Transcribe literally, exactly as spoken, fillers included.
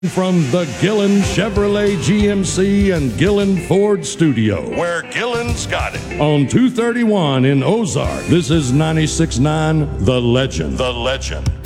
From the Gillen Chevrolet G M C and Gillen Ford Studio, where Gillen's got it. On two thirty-one in Ozark, this is ninety-six point nine The Legend. The Legend.